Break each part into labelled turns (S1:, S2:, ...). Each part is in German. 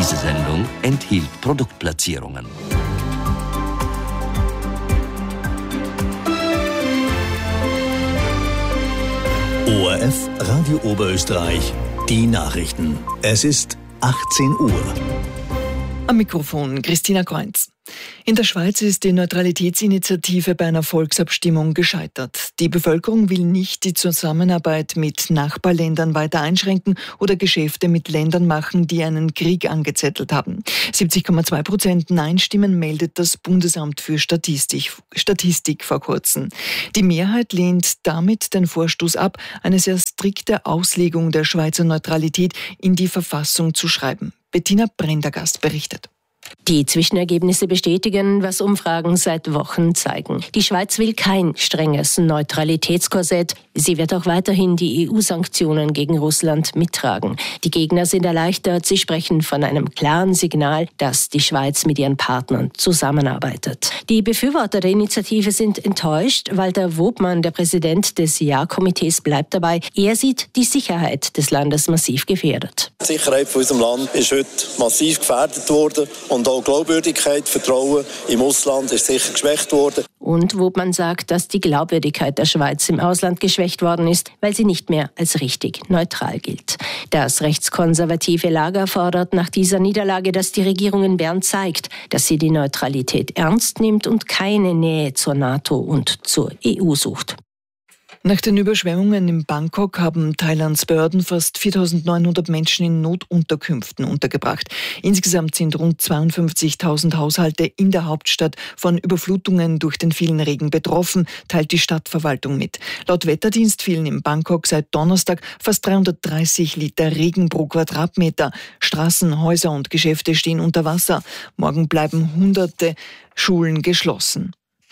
S1: Diese Sendung enthielt Produktplatzierungen.
S2: ORF Radio Oberösterreich, die Nachrichten. Es ist 18 Uhr.
S3: Am Mikrofon Christina Kreunz. In der Schweiz ist die Neutralitätsinitiative bei einer Volksabstimmung gescheitert. Die Bevölkerung will nicht die Zusammenarbeit mit Nachbarländern weiter einschränken oder Geschäfte mit Ländern machen, die einen Krieg angezettelt haben. 70,2% Nein-Stimmen meldet das Bundesamt für Statistik vor kurzem. Die Mehrheit lehnt damit den Vorstoß ab, eine sehr strikte Auslegung der Schweizer Neutralität in die Verfassung zu schreiben. Bettina Prendergast berichtet.
S4: Die Zwischenergebnisse bestätigen, was Umfragen seit Wochen zeigen. Die Schweiz will kein strenges Neutralitätskorsett. Sie wird auch weiterhin die EU-Sanktionen gegen Russland mittragen. Die Gegner sind erleichtert. Sie sprechen von einem klaren Signal, dass die Schweiz mit ihren Partnern zusammenarbeitet. Die Befürworter der Initiative sind enttäuscht. Walter Wobmann, der Präsident des Ja-Komitees, bleibt dabei. Er sieht die Sicherheit des Landes massiv gefährdet.
S5: Die Sicherheit von unserem Land ist heute massiv gefährdet worden. Und auch Glaubwürdigkeit, Vertrauen im Ausland ist sicher geschwächt worden.
S4: Und Wobmann sagt, dass die Glaubwürdigkeit der Schweiz im Ausland geschwächt worden ist, weil sie nicht mehr als richtig neutral gilt. Das rechtskonservative Lager fordert nach dieser Niederlage, dass die Regierung in Bern zeigt, dass sie die Neutralität ernst nimmt und keine Nähe zur NATO und zur EU sucht.
S3: Nach den Überschwemmungen in Bangkok haben Thailands Behörden fast 4.900 Menschen in Notunterkünften untergebracht. Insgesamt sind rund 52.000 Haushalte in der Hauptstadt von Überflutungen durch den vielen Regen betroffen, teilt die Stadtverwaltung mit. Laut Wetterdienst fielen in Bangkok seit Donnerstag fast 330 Liter Regen pro Quadratmeter. Straßen, Häuser und Geschäfte stehen unter Wasser. Morgen bleiben hunderte Schulen geschlossen.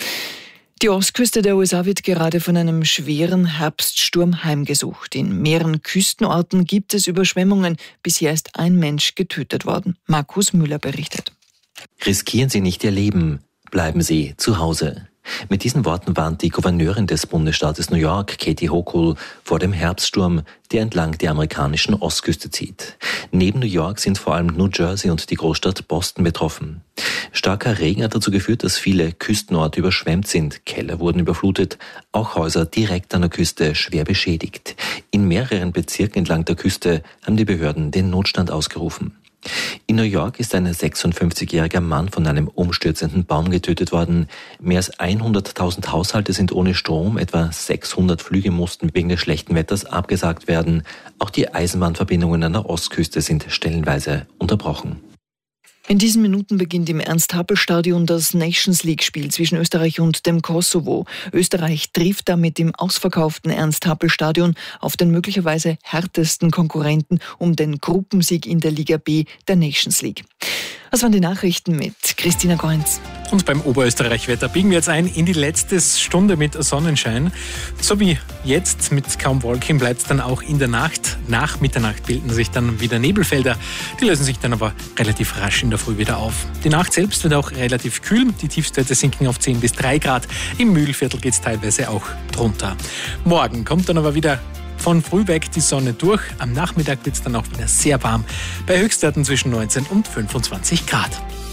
S3: Die Ostküste der USA wird gerade von einem schweren Herbststurm heimgesucht. In mehreren Küstenorten gibt es Überschwemmungen. Bisher ist ein Mensch getötet worden. Markus Müller berichtet.
S6: Riskieren Sie nicht Ihr Leben, bleiben Sie zu Hause. Mit diesen Worten warnt die Gouverneurin des Bundesstaates New York, Katie Hochul, vor dem Herbststurm, der entlang der amerikanischen Ostküste zieht. Neben New York sind vor allem New Jersey und die Großstadt Boston betroffen. Starker Regen hat dazu geführt, dass viele Küstenorte überschwemmt sind. Keller wurden überflutet, auch Häuser direkt an der Küste schwer beschädigt. In mehreren Bezirken entlang der Küste haben die Behörden den Notstand ausgerufen. In New York ist ein 56-jähriger Mann von einem umstürzenden Baum getötet worden. Mehr als 100.000 Haushalte sind ohne Strom, etwa 600 Flüge mussten wegen des schlechten Wetters abgesagt werden. Auch die Eisenbahnverbindungen an der Ostküste sind stellenweise unterbrochen.
S3: In diesen Minuten beginnt im Ernst-Happel-Stadion das Nations-League-Spiel zwischen Österreich und dem Kosovo. Österreich trifft damit im ausverkauften Ernst-Happel-Stadion auf den möglicherweise härtesten Konkurrenten um den Gruppensieg in der Liga B der Nations League. Das waren die Nachrichten mit Christina Kreunz.
S7: Und beim Oberösterreich-Wetter biegen wir jetzt ein in die letzte Stunde mit Sonnenschein. So wie jetzt mit kaum Wolken bleibt es dann auch in der Nacht. Nach Mitternacht bilden sich dann wieder Nebelfelder. Die lösen sich dann aber relativ rasch in der Früh wieder auf. Die Nacht selbst wird auch relativ kühl. Die Tiefstwerte sinken auf 10 bis 3 Grad. Im Mühlviertel geht es teilweise auch drunter. Morgen kommt dann aber wieder von früh weg die Sonne durch. Am Nachmittag wird es dann auch wieder sehr warm. Bei Höchstwerten zwischen 19 und 25 Grad.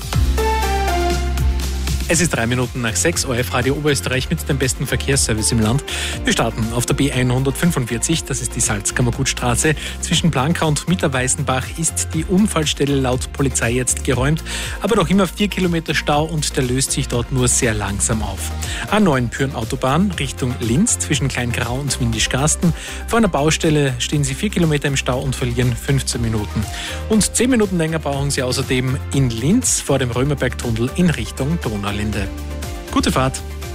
S7: Es ist 3 Minuten nach 6, ORF Radio Oberösterreich mit dem besten Verkehrsservice im Land. Wir starten auf der B145, das ist die Salzkammergutstraße. Zwischen Blanka und Mitterweißenbach ist die Unfallstelle laut Polizei jetzt geräumt, aber noch immer 4 Kilometer Stau und der löst sich dort nur sehr langsam auf. A9 Pyhrn-Autobahn Richtung Linz zwischen Kleingrau und Windischgarsten. Vor einer Baustelle stehen Sie 4 Kilometer im Stau und verlieren 15 Minuten. Und 10 Minuten länger brauchen Sie außerdem in Linz vor dem Römerbergtunnel in Richtung Donaulind. Gute Fahrt.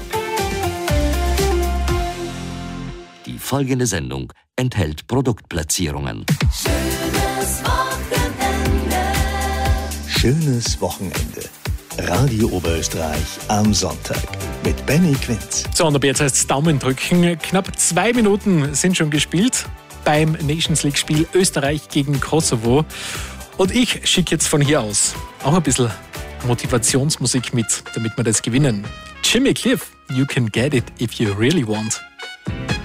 S1: Die folgende Sendung enthält Produktplatzierungen.
S2: Schönes Wochenende. Radio Oberösterreich am Sonntag mit Benny Quinz.
S7: So, und ab jetzt heißt es Daumen drücken. Knapp 2 Minuten sind schon gespielt beim Nations League Spiel Österreich gegen Kosovo. Und ich schicke jetzt von hier aus auch ein bisschen Motivationsmusik mit, damit wir das gewinnen. Jimmy Cliff, You Can Get It If You Really Want.